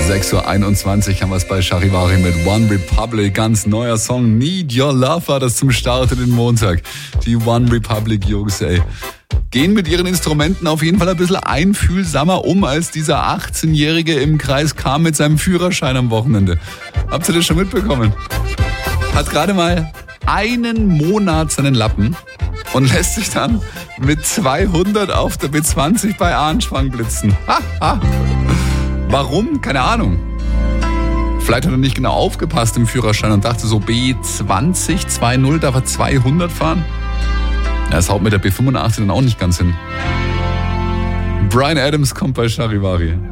6.21 Uhr haben wir es bei Charivari mit One Republic. Ganz neuer Song, Need Your Love war das zum Start in den Montag. Die One Republic Jungs, ey, gehen mit ihren Instrumenten auf jeden Fall ein bisschen einfühlsamer um, als dieser 18-Jährige im Kreis kam mit seinem Führerschein am Wochenende. Habt ihr das schon mitbekommen? Hat gerade mal einen Monat seinen Lappen und lässt sich dann mit 200 auf der B20 bei Ahrenschwang blitzen. Ha, ha. Warum? Keine Ahnung. Vielleicht hat er nicht genau aufgepasst im Führerschein und dachte so B20, 2.0, darf er 200 fahren? Ja, das haut mit der B85 dann auch nicht ganz hin. Bryan Adams kommt bei Charivari.